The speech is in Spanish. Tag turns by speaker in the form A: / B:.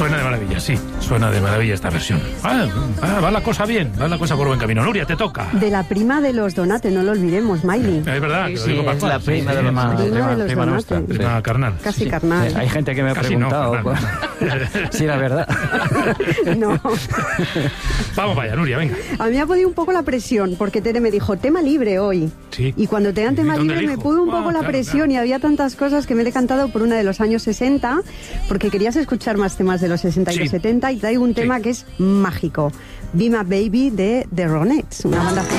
A: Suena de maravilla, sí. Suena de maravilla esta versión. Va la cosa bien, va la cosa por buen camino. Nuria, te toca.
B: De la prima de los Donate, no lo olvidemos, Miley.
A: Es verdad, que lo digo
C: es la prima de los
B: prima
C: nuestra.
A: prima carnal.
B: Casi
A: Sí.
B: carnal.
C: Sí, hay gente que me ha
A: Casi
C: preguntado
A: no,
C: si era verdad.
B: No.
A: Vamos para allá, Nuria, venga.
B: A mí me ha podido un poco la presión, porque Tere me dijo, tema libre hoy.
A: Sí.
B: Y cuando te dan tema
A: ¿Dónde
B: libre me
A: elijo?
B: pudo un poco la
A: Claro,
B: presión,
A: claro.
B: y había tantas cosas que me he decantado por una de los años 60, porque querías escuchar más temas de los 60 y
A: Sí.
B: los 70, y traigo un tema que es mágico. Be My Baby de The Ronettes, una banda